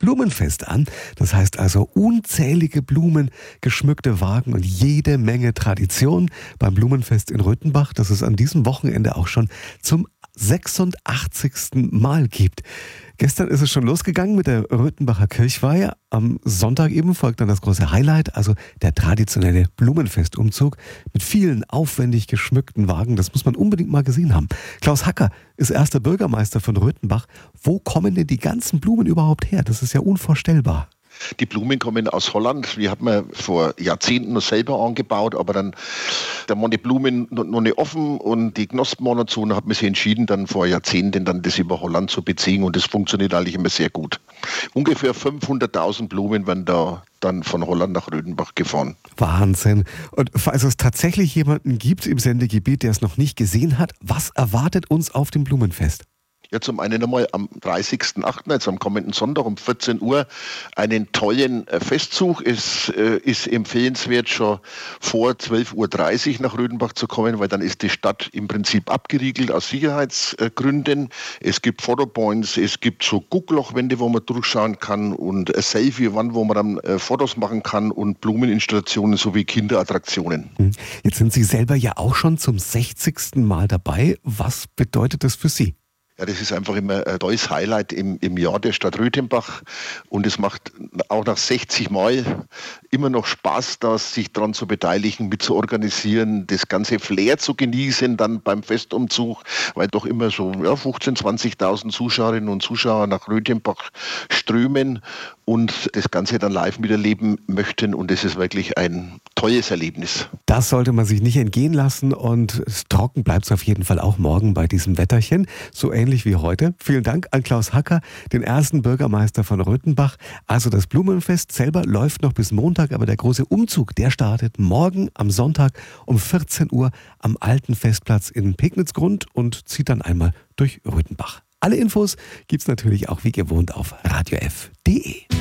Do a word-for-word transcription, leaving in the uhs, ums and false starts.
Blumenfest an. Das heißt also unzählige Blumen, geschmückte Wagen und jede Menge Tradition beim Blumenfest in Röthenbach, das es an diesem Wochenende auch schon zum sechsundachtzigsten Mal gibt. Gestern ist es schon losgegangen mit der Röthenbacher Kirchweihe. Am Sonntag eben folgt dann das große Highlight, also der traditionelle Blumenfestumzug mit vielen aufwendig geschmückten Wagen. Das muss man unbedingt mal gesehen haben. Klaus Hacker ist erster Bürgermeister von Röthenbach. Wo kommen denn die ganzen Blumen überhaupt her? Das ist ja unvorstellbar. Die Blumen kommen aus Holland. Die hat man vor Jahrzehnten noch selber angebaut, aber dann da waren die Blumen noch nicht offen und die Knospen waren dazu. Und dann hat man sich entschieden, dann vor Jahrzehnten dann das über Holland zu beziehen und das funktioniert eigentlich immer sehr gut. Ungefähr fünfhunderttausend Blumen werden da dann von Holland nach Röthenbach gefahren. Wahnsinn. Und falls es tatsächlich jemanden gibt im Sendegebiet, der es noch nicht gesehen hat, was erwartet uns auf dem Blumenfest? Ja, zum einen einmal am dreißigsten achten, also am kommenden Sonntag um vierzehn Uhr, einen tollen Festzug. Es äh, ist empfehlenswert, schon vor zwölf Uhr dreißig nach Röthenbach zu kommen, weil dann ist die Stadt im Prinzip abgeriegelt aus Sicherheitsgründen. Es gibt Fotopoints, es gibt so Gucklochwände, wo man durchschauen kann und eine Selfie-Wand, wo man dann äh, Fotos machen kann und Blumeninstallationen sowie Kinderattraktionen. Jetzt sind Sie selber ja auch schon zum sechzigsten Mal dabei. Was bedeutet das für Sie? Ja, das ist einfach immer ein tolles Highlight im, im Jahr der Stadt Röthenbach und es macht auch nach sechzig Mal immer noch Spaß, da sich daran zu beteiligen, mit zu organisieren, das ganze Flair zu genießen dann beim Festumzug, weil doch immer so ja, fünfzehntausend, zwanzigtausend Zuschauerinnen und Zuschauer nach Röthenbach strömen und das Ganze dann live miterleben möchten und es ist wirklich ein tolles Erlebnis. Das sollte man sich nicht entgehen lassen und trocken bleibt es auf jeden Fall auch morgen bei diesem Wetterchen, so ähnlich wie heute. Vielen Dank an Klaus Hacker, den ersten Bürgermeister von Röthenbach. Also das Blumenfest selber läuft noch bis Montag, aber der große Umzug, der startet morgen am Sonntag um vierzehn Uhr am alten Festplatz in Pegnitzgrund und zieht dann einmal durch Röthenbach. Alle Infos gibt's natürlich auch wie gewohnt auf radio f punkt de.